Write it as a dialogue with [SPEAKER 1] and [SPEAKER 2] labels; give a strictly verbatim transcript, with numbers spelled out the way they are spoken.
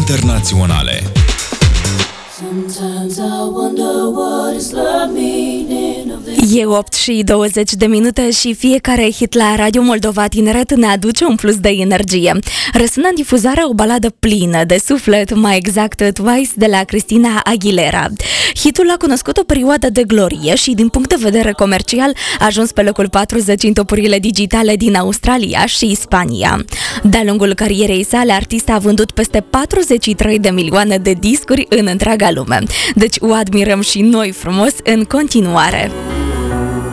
[SPEAKER 1] internaționale.
[SPEAKER 2] E opt și douăzeci de minute și fiecare hit la Radio Moldova Tineret ne aduce un plus de energie. Răsună în difuzare o baladă plină de suflet, mai exact Twice de la Cristina Aguilera. Hitul a cunoscut o perioadă de glorie și din punct de vedere comercial a ajuns pe locul patruzeci în topurile digitale din Australia și Spania. De-a lungul carierei sale, artista a vândut peste patruzeci și trei de milioane de discuri în întreaga lume. Deci o admirăm și noi frumos în continuare.